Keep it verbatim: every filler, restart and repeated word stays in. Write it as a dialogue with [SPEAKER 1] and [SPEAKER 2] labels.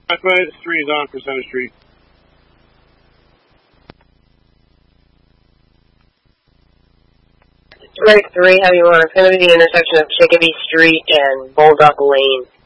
[SPEAKER 1] Pathway three is on for Center Street.
[SPEAKER 2] Right three, how you want? It's going to be the intersection of Chicopee Street and Bulldog Lane.